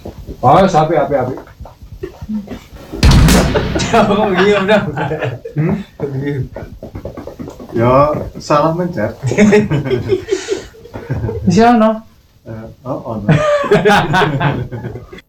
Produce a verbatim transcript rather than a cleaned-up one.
Oh, sapi api api. Oh iya udah. Hmm? Ya salah mencet. Di sana. Eh, oh, oh. No.